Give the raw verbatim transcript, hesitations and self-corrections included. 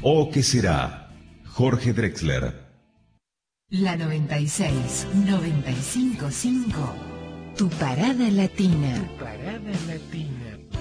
¿O qué será? Jorge Drexler. La noventa y seis, noventa y cinco punto cinco. Tu parada latina. Tu parada latina.